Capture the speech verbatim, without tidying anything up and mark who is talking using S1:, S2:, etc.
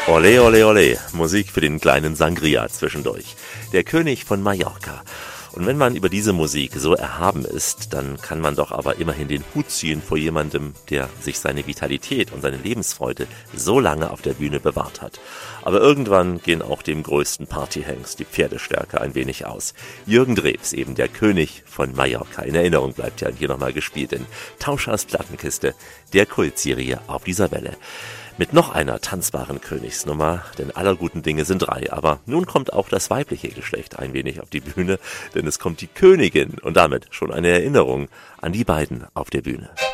S1: Ole, ole, ole. Musik für den kleinen Sangria zwischendurch. Der König von Mallorca. Und wenn man über diese Musik so erhaben ist, dann kann man doch aber immerhin den Hut ziehen vor jemandem, der sich seine Vitalität und seine Lebensfreude so lange auf der Bühne bewahrt hat. Aber irgendwann gehen auch dem größten Partyhengst die Pferdestärke ein wenig aus. Jürgen Drews, eben der König von Mallorca. In Erinnerung bleibt ja hier nochmal gespielt in Tauschers Plattenkiste, der Kultserie auf dieser Welle. Mit noch einer tanzbaren Königsnummer, denn aller guten Dinge sind drei. Aber nun kommt auch das weibliche Geschlecht ein wenig auf die Bühne, denn es kommt die Königin und damit schon eine Erinnerung an die beiden auf der Bühne.